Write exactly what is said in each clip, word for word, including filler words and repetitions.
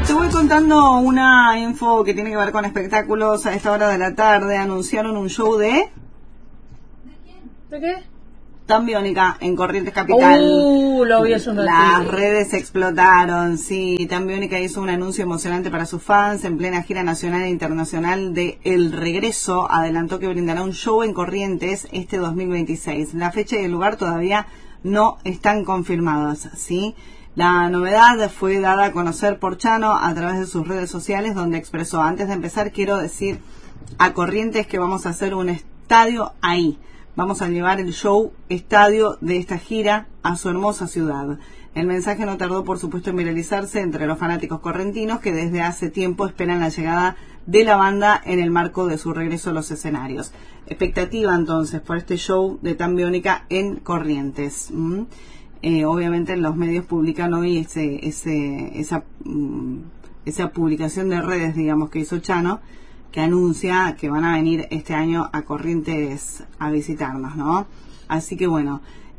Te voy contando una info que tiene que ver con espectáculos. A esta hora de la tarde anunciaron un show de... ¿De quién? ¿De qué? Tan Biónica en Corrientes Capital. Uh, lo vi hace un ratito. Las redes explotaron, sí. Tan Biónica hizo un anuncio emocionante para sus fans en plena gira nacional e internacional de El Regreso. Adelantó que brindará un show en Corrientes este dos mil veintiséis. La fecha y el lugar todavía no están confirmados, ¿sí? La novedad fue dada a conocer por Chano a través de sus redes sociales, donde expresó: antes de empezar quiero decir a Corrientes que vamos a hacer un estadio ahí. Vamos a llevar el show estadio de esta gira a su hermosa ciudad. El mensaje no tardó, por supuesto, en viralizarse entre los fanáticos correntinos que desde hace tiempo esperan la llegada de la banda en el marco de su regreso a los escenarios. Expectativa entonces por este show de Tan Biónica en Corrientes. ¿Mm? Eh, obviamente los medios publican hoy ese, ese, esa, mm, esa publicación de redes, digamos, que hizo Chano, que anuncia que van a venir este año a Corrientes a visitarnos, ¿no? Así que bueno,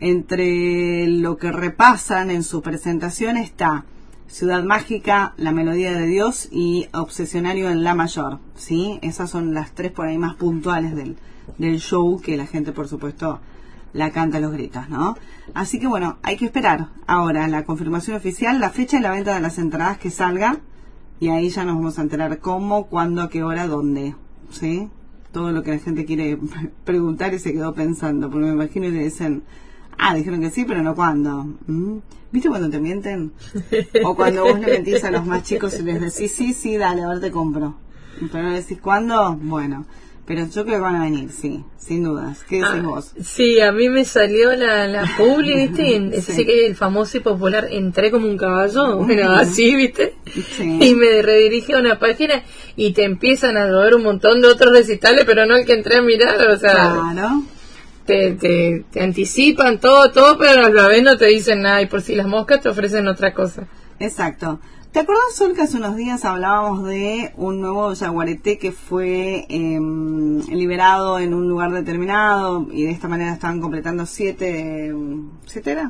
entre lo que repasan en su presentación está Ciudad Mágica, La Melodía de Dios y Obsesionario en La Mayor, ¿sí? Esas son las tres por ahí más puntuales del, del show, que la gente, por supuesto, la canta a los gritos, ¿no? Así que bueno, hay que esperar ahora la confirmación oficial, la fecha y la venta de las entradas que salga. Y ahí ya nos vamos a enterar cómo, cuándo, a qué hora, dónde, ¿sí? Todo lo que la gente quiere preguntar y se quedó pensando, porque me imagino que le dicen, ah, dijeron que sí, pero no cuándo. ¿Mm? ¿Viste cuando te mienten? O cuando vos le mentís a los más chicos y les decís, sí, sí, dale, a ver, te compro. Pero no decís cuándo, bueno. Pero yo creo que van a venir, sí, sin dudas. ¿Qué decís ah, vos? Sí, a mí me salió la, la publi, ¿viste? Y sí. Ese que el famoso y popular, entré como un caballo, bueno, así, ¿viste? Sí. Y me redirige a una página y te empiezan a ver un montón de otros recitales, pero no el que entré a mirar, o sea... Claro. Te, te, te anticipan todo, todo, pero a la vez no te dicen nada, y por si las moscas te ofrecen otra cosa. Exacto. ¿Te acordás, Sol, que hace unos días hablábamos de un nuevo yaguareté que fue eh, liberado en un lugar determinado y de esta manera estaban completando siete... ¿Siete era?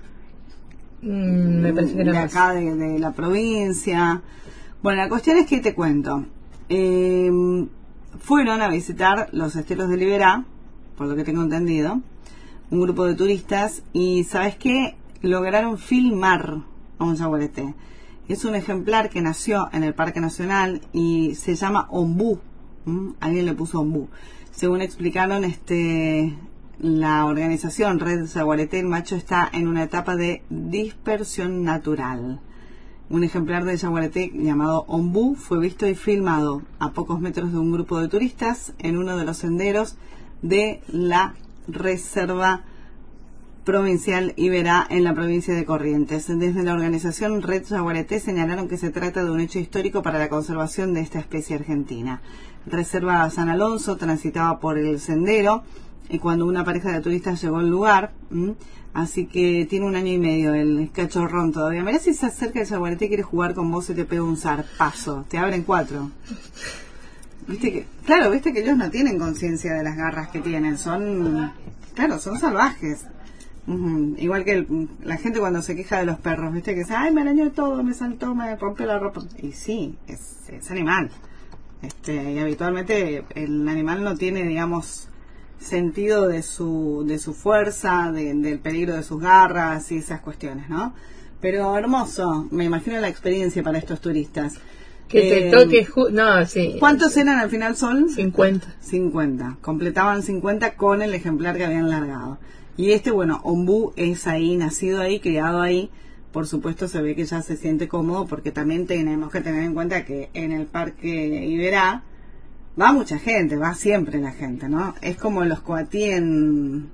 Mm, me parece que era de más. acá, de, de la provincia. Bueno, la cuestión es que te cuento. Eh, fueron a visitar los esteros de Liberá, por lo que tengo entendido, un grupo de turistas, y ¿sabes qué? Lograron filmar a un yaguareté. Es un ejemplar que nació en el Parque Nacional y se llama ombú. ¿Mm? Alguien le puso ombú. Según explicaron este la organización Red Yaguareté, el macho está en una etapa de dispersión natural. Un ejemplar de yaguareté llamado ombú fue visto y filmado a pocos metros de un grupo de turistas en uno de los senderos de la Reserva Provincial Iberá en la provincia de Corrientes. Desde la organización Red Yaguareté señalaron que se trata de un hecho histórico para la conservación de esta especie argentina. Reserva San Alonso transitaba por el sendero y cuando una pareja de turistas llegó al lugar, ¿m? Así que tiene un año y medio el cachorrón todavía. Mirá si se acerca el yaguareté y quiere jugar con vos y te pega un zarpazo, te abren cuatro. Viste que, claro, viste que ellos no tienen conciencia de las garras que tienen, son, claro, son salvajes. Uh-huh. Igual que el, la gente cuando se queja de los perros, viste que dice, ay, me arañó todo, me saltó, me rompió la ropa. Y sí, es, es animal. Este, y habitualmente el animal no tiene, digamos, sentido de su, de su fuerza, de, del peligro de sus garras y esas cuestiones, ¿no? Pero hermoso, me imagino la experiencia para estos turistas. Que eh, te toque, ju- no, sí. ¿Cuántos eran al final, Sol? cincuenta. cincuenta. Completaban cincuenta con el ejemplar que habían largado. Y este, bueno, ombú es ahí, nacido ahí, criado ahí. Por supuesto se ve que ya se siente cómodo, porque también tenemos que tener en cuenta que en el Parque Iberá va mucha gente, va siempre la gente, ¿no? Es como los coatí en,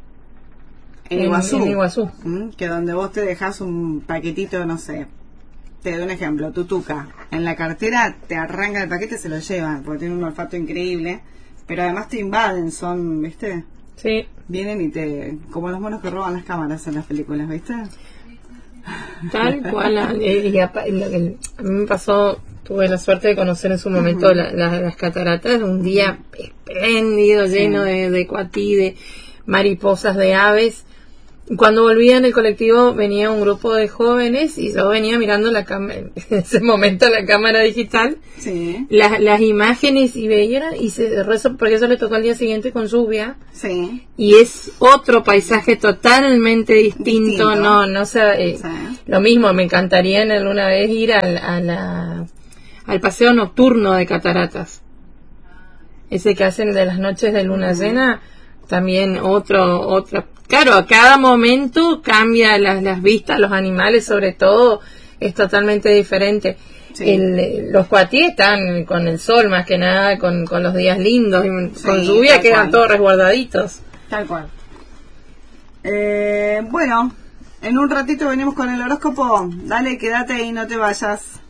en Iguazú. En Iguazú. ¿Mm? Que donde vos te dejás un paquetito, no sé, te doy un ejemplo, tutuca, en la cartera te arrancan el paquete y se lo llevan, porque tienen un olfato increíble, pero además te invaden, son, ¿viste? Sí. Vienen y te... como los monos que roban las cámaras en las películas, ¿viste? Tal cual. Y, y a, lo que a mí me pasó, tuve la suerte de conocer en su momento uh-huh. la, la, las cataratas, un día espléndido, lleno sí. de, de coatí, de mariposas, de aves, Cuando volvía en el colectivo venía un grupo de jóvenes y yo venía mirando la cámara, en ese momento la cámara digital, sí. las, las imágenes y veía y se rezó, porque eso le tocó al día siguiente con lluvia, sí. y es otro paisaje totalmente distinto, Distinto. no, no sé, eh, Sí. lo mismo, me encantaría en alguna vez ir al, a la, al paseo nocturno de cataratas, ese que hacen de las noches de luna Uh-huh. llena, también otro, otra. Claro, a cada momento cambia las, las vistas, los animales sobre todo, es totalmente diferente. Sí. El, los cuatíes están con el sol más que nada, con, con los días lindos, y Sí, con lluvia tal quedan cual. todos resguardaditos. Tal cual. Eh, bueno, en un ratito venimos con el horóscopo. Dale, quédate y no te vayas.